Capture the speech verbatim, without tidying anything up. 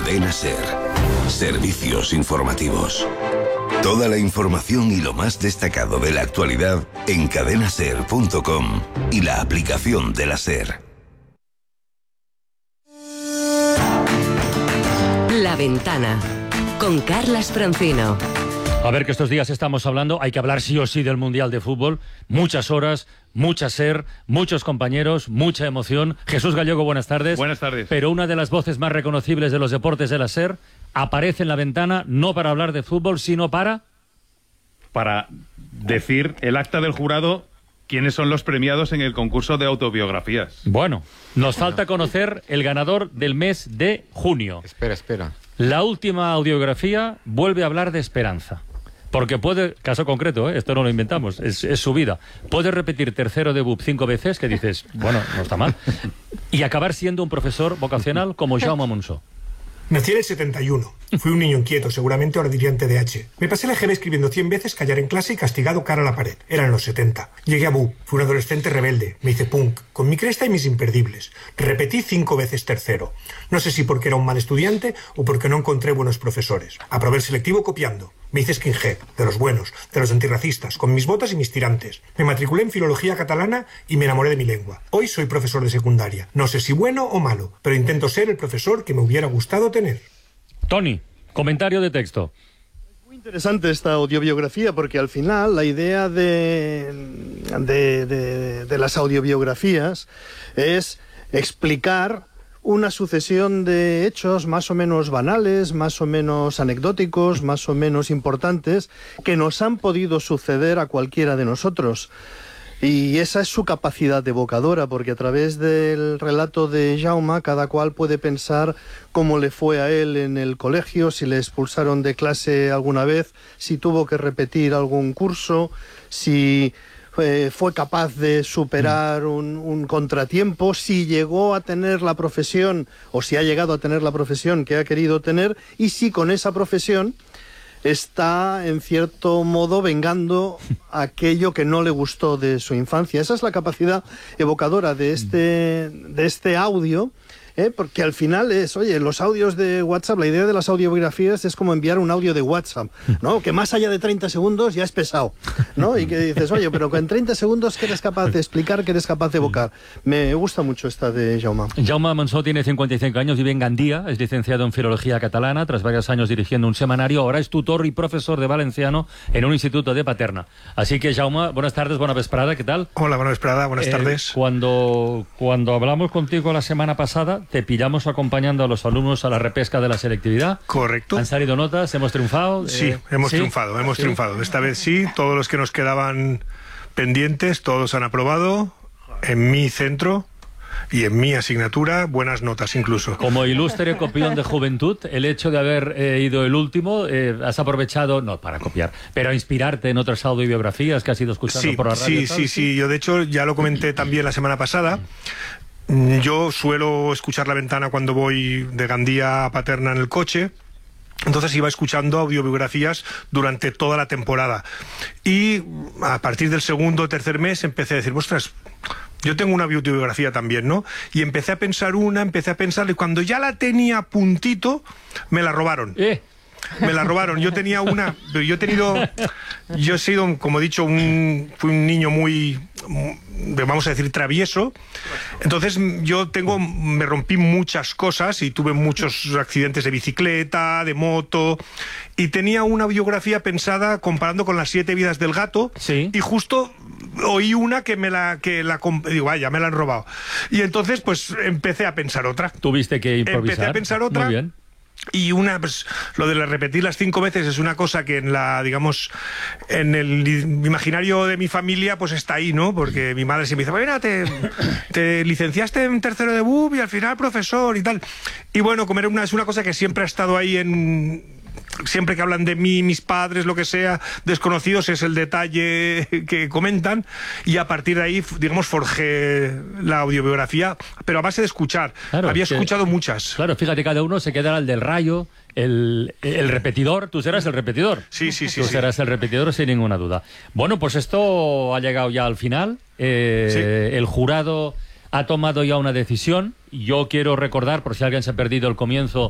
Cadena Ser. Servicios informativos. Toda la información y lo más destacado de la actualidad en cadena ser punto com y la aplicación de la Ser. La Ventana, con Carlas Francino. A ver, que estos días estamos hablando, hay que hablar sí o sí del Mundial de Fútbol, muchas horas, mucha Ser, muchos compañeros, mucha emoción. Jesús Gallego, buenas tardes. Buenas tardes. Pero una de las voces más reconocibles de los deportes de la Ser aparece en La Ventana, no para hablar de fútbol, sino para... Para decir el acta del jurado, quiénes son los premiados en el concurso de autobiografías. Bueno, nos falta conocer el ganador del mes de junio. Espera, espera. La última audiografía vuelve a hablar de esperanza. Porque puede, caso concreto, ¿eh? Esto no lo inventamos, es, es su vida. Puede repetir tercero de B U P cinco veces, que dices, bueno, no está mal, y acabar siendo un profesor vocacional como Jaume Monzó. Nací en el setenta y uno. Fui un niño inquieto, seguramente ahora dirían T D A H. Me pasé la G B escribiendo cien veces, callar en clase y castigado cara a la pared. Eran los setenta. Llegué a B U P. Fui un adolescente rebelde. Me hice punk, con mi cresta y mis imperdibles. Repetí cinco veces tercero. No sé si porque era un mal estudiante o porque no encontré buenos profesores. Aprobé el selectivo copiando. Me hice skinhead, de los buenos, de los antirracistas, con mis botas y mis tirantes. Me matriculé en filología catalana y me enamoré de mi lengua. Hoy soy profesor de secundaria. No sé si bueno o malo, pero intento ser el profesor que me hubiera gustado tener. Tony, comentario de texto. Muy interesante esta audiobiografía porque al final la idea de, de, de, de las audiobiografías es explicar una sucesión de hechos más o menos banales, más o menos anecdóticos, más o menos importantes, que nos han podido suceder a cualquiera de nosotros. Y esa es su capacidad evocadora, porque a través del relato de Jaume, cada cual puede pensar cómo le fue a él en el colegio, si le expulsaron de clase alguna vez, si tuvo que repetir algún curso, si eh, fue capaz de superar un, un contratiempo, si llegó a tener la profesión, o si ha llegado a tener la profesión que ha querido tener, y si con esa profesión está, en cierto modo, vengando aquello que no le gustó de su infancia. Esa es la capacidad evocadora de este, de este audio, ¿eh? Porque al final es, oye, los audios de WhatsApp, la idea de las audiobiografías es como enviar un audio de WhatsApp, ¿no? Que más allá de treinta segundos ya es pesado, ¿no? Y que dices, oye, pero en treinta segundos que eres capaz de explicar, que eres capaz de evocar. Me gusta mucho esta de Jaume. Jaume Monzó tiene cincuenta y cinco años, vive en Gandía, es licenciado en Filología Catalana, tras varios años dirigiendo un semanario, ahora es tutor y profesor de valenciano en un instituto de Paterna. Así que, Jaume, buenas tardes, buena vesprada, ¿qué tal? Hola, buena vesprada, buenas Eh, tardes. Cuando, cuando hablamos contigo la semana pasada, te pillamos acompañando a los alumnos a la repesca de la selectividad. Correcto. ¿Han salido notas? ¿Hemos triunfado? Sí, Eh, hemos ¿sí? triunfado, hemos ¿Sí? triunfado. Esta vez sí, todos los que nos quedaban pendientes, todos han aprobado. En mi centro y en mi asignatura, buenas notas incluso. Como ilustre copión de juventud, el hecho de haber eh, ido el último, eh, has aprovechado, no para copiar, pero a inspirarte en otras audiobiografías que has ido escuchando Sí, por la radio. sí, y tal, sí, sí. Yo de hecho ya lo comenté también la semana pasada. Yo suelo escuchar La Ventana cuando voy de Gandía a Paterna en el coche. Entonces iba escuchando audiobiografías durante toda la temporada. Y a partir del segundo o tercer mes empecé a decir, ostras, yo tengo una autobiografía también, ¿no? Y empecé a pensar una, empecé a pensar, y cuando ya la tenía a puntito, me la robaron. Eh. Me la robaron. Yo tenía una... Yo he tenido... Yo he sido, como he dicho, un, fui un niño muy... vamos a decir, travieso. Entonces yo tengo... Me rompí muchas cosas y tuve muchos accidentes de bicicleta, de moto... Y tenía una biografía pensada comparando con Las siete vidas del gato. Sí. Y justo oí una que me la... que la digo, vaya, me la han robado. Y entonces, pues, empecé a pensar otra. Tuviste que improvisar. Empecé a pensar otra. Muy bien. Y una, pues, lo de repetir las cinco veces es una cosa que en la, digamos, en el imaginario de mi familia, pues está ahí, ¿no? Porque mi madre siempre dice, mira, te, te licenciaste en tercero de B U P y al final profesor y tal. Y bueno, comer una, es una cosa que siempre ha estado ahí en... Siempre que hablan de mí, mis padres, lo que sea, desconocidos, es el detalle que comentan, y a partir de ahí, digamos, forjé la audiobiografía, pero a base de escuchar. Claro, había que, escuchado muchas. Claro, fíjate, cada uno se quedará el del rayo, el, el repetidor. Tú serás el repetidor. Sí, sí, sí. Tú sí. serás el repetidor sin ninguna duda. Bueno, pues esto ha llegado ya al final. Eh, sí. El jurado ha tomado ya una decisión. Yo quiero recordar, por si alguien se ha perdido el comienzo,